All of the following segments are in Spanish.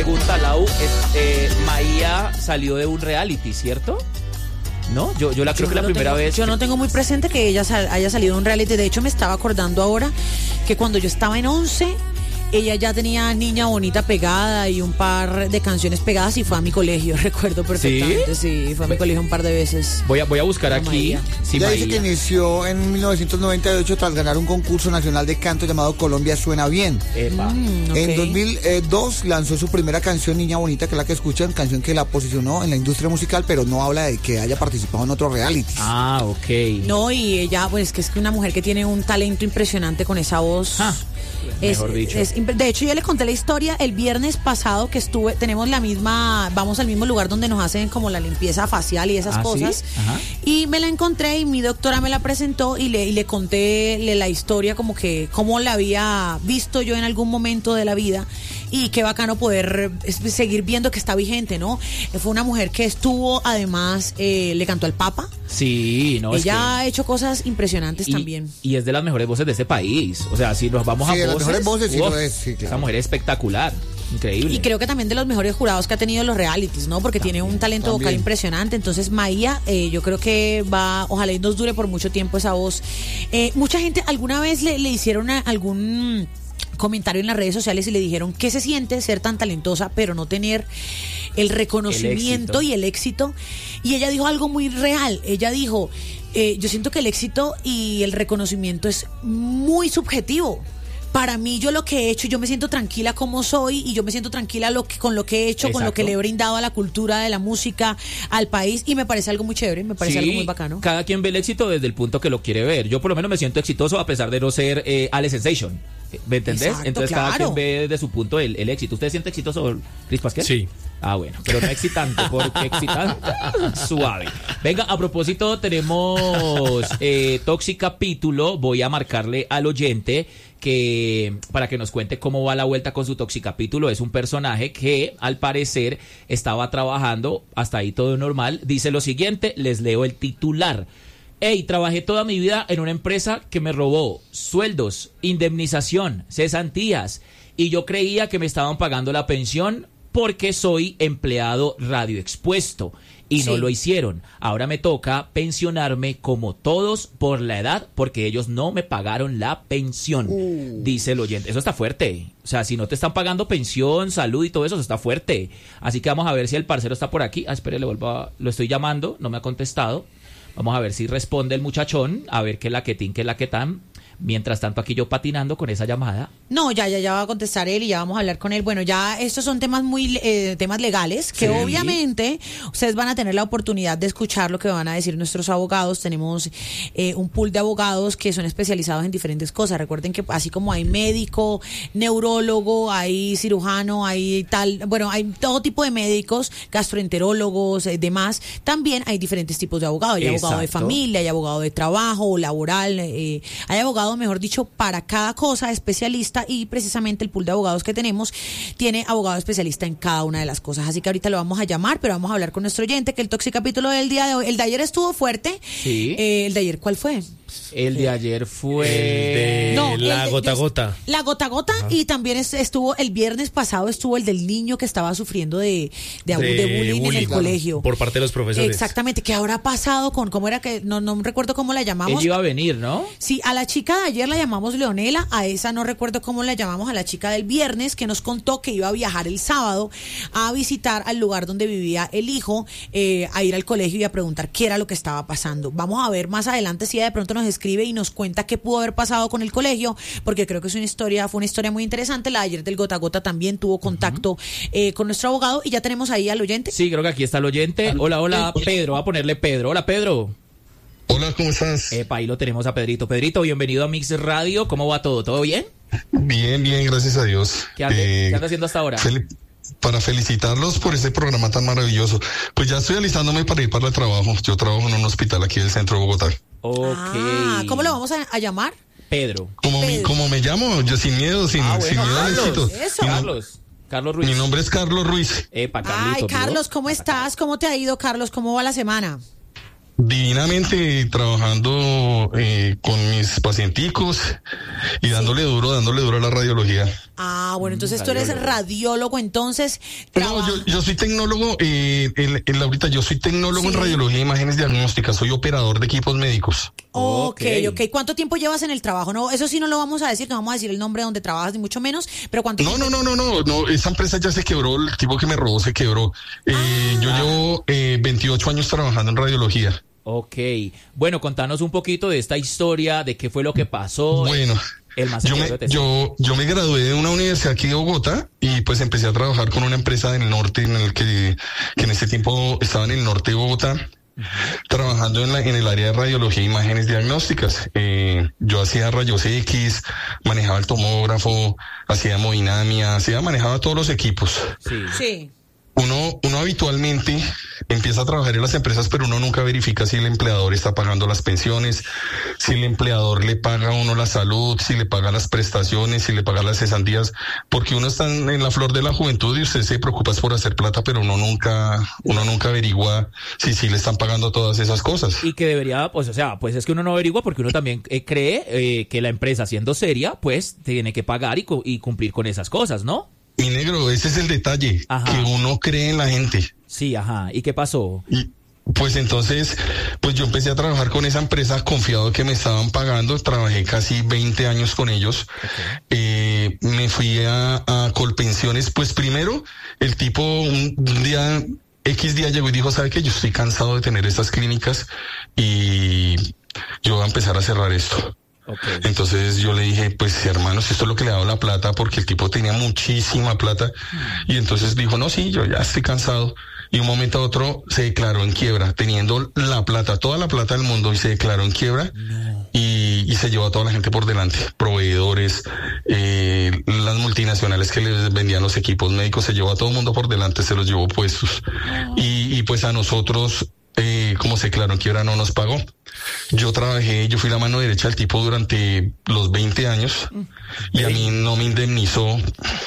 pregunta, Lau, Maía salió de un reality, ¿cierto? ¿No? Yo creo que la primera vez... Yo no tengo muy presente que ella haya salido de un reality. De hecho, me estaba acordando ahora que cuando yo estaba en 11... ella ya tenía Niña Bonita pegada y un par de canciones pegadas y fue a mi colegio, recuerdo perfectamente. Sí, fue a mi colegio un par de veces. Voy a buscar aquí. Sí, ella dice que inició en 1998 tras ganar un concurso nacional de canto llamado Colombia Suena Bien. Okay. En 2002 lanzó su primera canción, Niña Bonita, que es la que escuchan, canción que la posicionó en la industria musical, pero no habla de que haya participado en otros realities. Ah, ok. No, y ella, pues que es una mujer que tiene un talento impresionante con esa voz. Mejor dicho. De hecho, yo le conté la historia el viernes pasado que vamos al mismo lugar donde nos hacen como la limpieza facial y esas cosas. ¿Sí? Y me la encontré y mi doctora me la presentó y le conté la historia como que cómo la había visto yo en algún momento de la vida. Y qué bacano poder seguir viendo que está vigente, ¿no? Fue una mujer que estuvo, además, le cantó al Papa. Sí, no, ella ha hecho cosas impresionantes también. Y es de las mejores voces de este país. O sea, si nos vamos a voces... las mejores voces, sí lo es, sí, claro. Esa mujer es espectacular. Increíble. Y creo que también de los mejores jurados que ha tenido los realities, ¿no? Porque tiene un talento vocal impresionante. Entonces, Maía, yo creo que ojalá y nos dure por mucho tiempo esa voz. Mucha gente alguna vez le hicieron algún comentario en las redes sociales y le dijeron qué se siente ser tan talentosa pero no tener el reconocimiento y el éxito, y ella dijo algo muy real. Ella dijo, yo siento que el éxito y el reconocimiento es muy subjetivo. Para mí, yo lo que he hecho, yo me siento tranquila como soy y yo me siento tranquila con lo que he hecho, con lo que le he brindado a la cultura de la música, al país, y me parece algo muy chévere, me parece algo muy bacano. Cada quien ve el éxito desde el punto que lo quiere ver. Yo por lo menos me siento exitoso a pesar de no ser Ale Sensation. ¿Me entendés? Exacto, entonces cada quien ve desde su punto el éxito. ¿Usted se siente exitoso, Cris Pasquel? Sí. Ah, bueno, pero no excitante, porque excitante, suave. Venga, a propósito, tenemos Toxicapítulo. Voy a marcarle al oyente para que nos cuente cómo va la vuelta con su Toxicapítulo. Es un personaje que, al parecer, estaba trabajando, hasta ahí todo normal. Dice lo siguiente, les leo el titular. Trabajé toda mi vida en una empresa que me robó sueldos, indemnización, cesantías, y yo creía que me estaban pagando la pensión porque soy empleado radioexpuesto, y no lo hicieron. Ahora me toca pensionarme como todos por la edad porque ellos no me pagaron la pensión, dice el oyente. Eso está fuerte. O sea, si no te están pagando pensión, salud y todo eso está fuerte. Así que vamos a ver si el parcero está por aquí. Espere, lo estoy llamando, no me ha contestado. Vamos a ver si responde el muchachón, a ver qué la que tin, qué la que tan. Mientras tanto, aquí yo patinando con esa llamada. No, ya va a contestar él y ya vamos a hablar con él. Bueno, ya estos son temas temas legales que obviamente ustedes van a tener la oportunidad de escuchar lo que van a decir nuestros abogados. Tenemos un pool de abogados que son especializados en diferentes cosas. Recuerden que así como hay médico, neurólogo, hay cirujano, hay hay todo tipo de médicos, gastroenterólogos, demás. También hay diferentes tipos de abogados. Hay abogado de familia, hay abogado de trabajo, laboral, hay abogado, mejor dicho, para cada cosa especialista, y precisamente el pool de abogados que tenemos tiene abogado especialista en cada una de las cosas. Así que ahorita lo vamos a llamar, pero vamos a hablar con nuestro oyente, que el Toxicapítulo del día de hoy, el de ayer estuvo fuerte. Sí. El de ayer, ¿cuál fue? El de ayer fue... La gota gota. La gota gota. Y también estuvo el viernes pasado, estuvo el del niño que estaba sufriendo de bullying en el colegio. Por parte de los profesores. Exactamente. ¿Qué habrá pasado cómo era que, no recuerdo cómo la llamamos? Ella iba a venir, ¿no? Sí, a la chica de ayer la llamamos Leonela, a esa no recuerdo cómo la llamamos, a la chica del viernes, que nos contó que iba a viajar el sábado a visitar al lugar donde vivía el hijo, a ir al colegio y a preguntar qué era lo que estaba pasando. Vamos a ver más adelante si ella de pronto nos escribe y nos cuenta qué pudo haber pasado con el colegio, porque creo que fue una historia muy interesante. La de ayer del Gota Gota también tuvo contacto con nuestro abogado, y ya tenemos ahí al oyente. Sí, creo que aquí está el oyente. Hola, Pedro. Va a ponerle Pedro. Hola, Pedro. Hola, ¿cómo estás? Ahí lo tenemos a Pedrito. Pedrito, bienvenido a Mix Radio. ¿Cómo va todo? ¿Todo bien? Bien, gracias a Dios. ¿Qué anda haciendo hasta ahora? Para felicitarlos por este programa tan maravilloso. Pues ya estoy alistándome para ir para el trabajo. Yo trabajo en un hospital aquí del centro de Bogotá. Okay. ¿Cómo lo vamos a llamar? Pedro. Como me llamo, yo sin miedo, sin miedo al éxito. Carlos Ruiz. Mi nombre es Carlos Ruiz. Carlito, Ay, Carlos, ¿cómo estás? ¿Cómo te ha ido, Carlos? ¿Cómo va la semana? Divinamente, trabajando con mis pacienticos y dándole duro a la radiología. Ah, bueno, entonces tú eres radiólogo, entonces... No, yo soy tecnólogo, Laurita, yo soy tecnólogo en radiología e imágenes diagnósticas, soy operador de equipos médicos. Ok. ¿Cuánto tiempo llevas en el trabajo? No, eso sí no lo vamos a decir, no vamos a decir el nombre donde trabajas, ni mucho menos, pero ¿cuánto tiempo? No, esa empresa ya se quebró, el tipo que me robó se quebró. Yo llevo 28 años trabajando en radiología. Ok. Bueno, contanos un poquito de esta historia, de qué fue lo que pasó. Bueno, yo me gradué de una universidad aquí de Bogotá y pues empecé a trabajar con una empresa del norte en el que en ese tiempo estaba en el norte de Bogotá, trabajando en el área de radiología e imágenes diagnósticas. Yo hacía rayos X, manejaba el tomógrafo, hacía hemodinamia, manejaba todos los equipos. Sí. Uno habitualmente empieza a trabajar en las empresas, pero uno nunca verifica si el empleador está pagando las pensiones, si el empleador le paga a uno la salud, si le paga las prestaciones, si le paga las cesantías, porque uno está en la flor de la juventud y usted se preocupa por hacer plata, pero uno nunca averigua si le están pagando todas esas cosas. Y que debería, pues es que uno no averigua porque uno también cree que la empresa, siendo seria, pues tiene que pagar y cumplir con esas cosas, ¿no? Mi negro, ese es el detalle, que uno cree en la gente. Sí, ajá. ¿Y qué pasó? Y pues entonces, pues yo empecé a trabajar con esa empresa confiado que me estaban pagando. Trabajé casi 20 años con ellos. Okay. Me fui a Colpensiones. Pues primero, el tipo un día, X día llegó y dijo, ¿sabe qué? Yo estoy cansado de tener estas clínicas y yo voy a empezar a cerrar esto. Okay. Entonces yo le dije, pues hermanos, esto es lo que le ha dado la plata, porque el tipo tenía muchísima plata. Y entonces dijo, no, sí, yo ya estoy cansado. Y un momento a otro se declaró en quiebra, teniendo la plata, toda la plata del mundo, y se declaró en quiebra. No. Y se llevó a toda la gente por delante, proveedores, las multinacionales que les vendían los equipos médicos, se llevó a todo el mundo por delante, se los llevó puestos. No. Y pues a nosotros, como se declaró en quiebra, no nos pagó. Yo fui la mano derecha del tipo durante los 20 años y a mí no me indemnizó,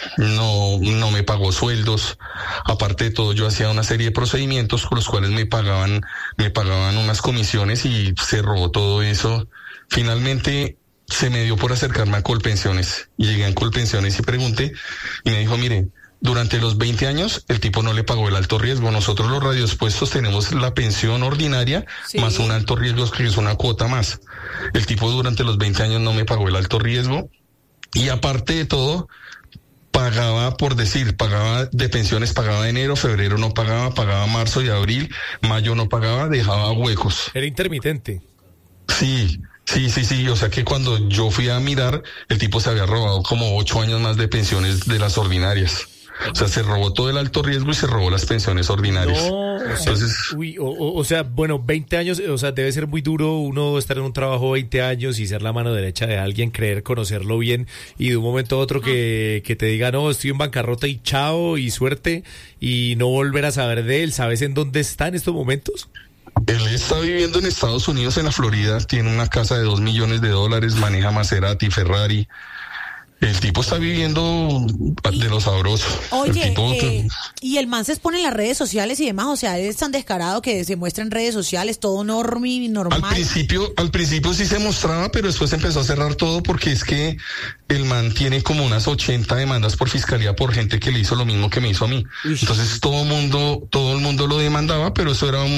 no me pagó sueldos. Aparte de todo, yo hacía una serie de procedimientos con los cuales me pagaban unas comisiones y se robó todo eso. Finalmente se me dio por acercarme a Colpensiones. Llegué a Colpensiones y pregunté y me dijo, mire, durante los 20 años, el tipo no le pagó el alto riesgo. Nosotros los radioexpuestos tenemos la pensión ordinaria más un alto riesgo que es una cuota más. El tipo durante los 20 años no me pagó el alto riesgo y aparte de todo, pagaba de pensiones, pagaba enero, febrero no pagaba marzo y abril, mayo no pagaba, dejaba huecos. Era intermitente. Sí. O sea que cuando yo fui a mirar, el tipo se había robado como 8 años más de pensiones de las ordinarias. O sea, se robó todo el alto riesgo y se robó las pensiones ordinarias. No, entonces, o sea, bueno, 20 años, o sea, debe ser muy duro uno estar en un trabajo 20 años y ser la mano derecha de alguien, creer, conocerlo bien y de un momento a otro que te diga, no, estoy en bancarrota y chao y suerte y no volver a saber de él. ¿Sabes en dónde está en estos momentos? Él está viviendo en Estados Unidos, en la Florida, tiene una casa de $2 millones, maneja Maserati, Ferrari. El tipo está viviendo de lo sabroso. Oye, y el man se expone en las redes sociales y demás, o sea, es tan descarado que se muestra en redes sociales, todo normal. Al principio sí se mostraba, pero después empezó a cerrar todo porque es que el man tiene como unas 80 demandas por fiscalía por gente que le hizo lo mismo que me hizo a mí. Entonces todo el mundo lo demandaba, pero eso era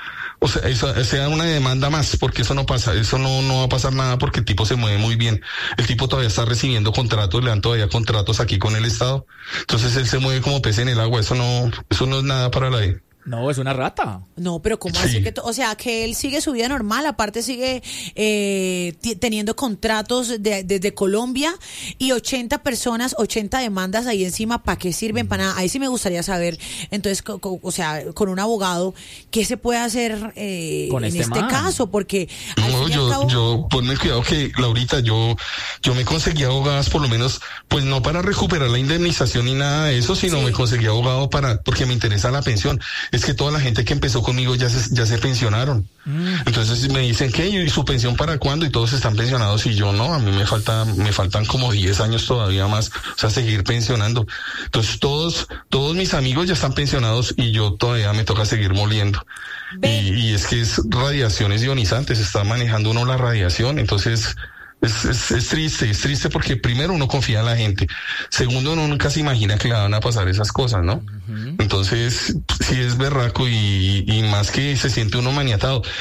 esa era una demanda más, porque eso no pasa, eso no va a pasar nada porque el tipo se mueve muy bien. El tipo todavía está recibiendo contratos, le dan todavía contratos aquí con el Estado. Entonces él se mueve como pez en el agua, eso no es nada para la ley. No, es una rata. No, pero ¿cómo así que o sea, que él sigue su vida normal, aparte sigue teniendo contratos desde Colombia y 80 personas, 80 demandas ahí encima, ¿para qué sirven? Para nada. Ahí sí me gustaría saber, entonces, o sea, con un abogado, ¿qué se puede hacer en este caso? Porque yo ponme cuidado que, Laurita, yo me conseguí abogadas por lo menos, pues no para recuperar la indemnización ni nada de eso, sino me conseguí abogado porque me interesa la pensión. es que toda la gente que empezó conmigo ya se pensionaron. Entonces me dicen, ¿qué? ¿Y su pensión para cuándo? Y todos están pensionados, y yo no, a mí me faltan como 10 años todavía más, o sea, seguir pensionando. Entonces todos mis amigos ya están pensionados y yo todavía me toca seguir moliendo. Y es que es radiaciones ionizantes, está manejando uno la radiación, entonces es triste porque primero uno confía en la gente, segundo uno nunca se imagina que le van a pasar esas cosas, ¿no? Entonces sí es berraco y más que se siente uno maniatado.